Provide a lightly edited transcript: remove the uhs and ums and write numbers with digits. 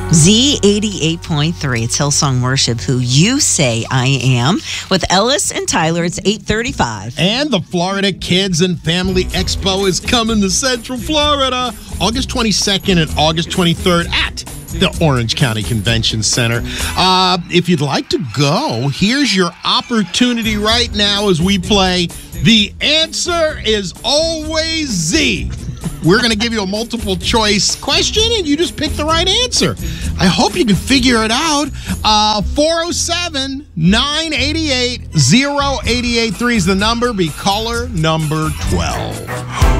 Z88.3. It's Hillsong Worship, Who You Say I Am. With Ellis and Tyler, it's 8:35. And the Florida Kids and Family Expo is coming to Central Florida August 22nd and August 23rd at the Orange County Convention Center. If you'd like to go, here's your opportunity right now as we play The Answer is Always Z. We're going to give you a multiple choice question, and you just pick the right answer. I hope you can figure it out. 407-988-0883 is the number. Be caller number 12.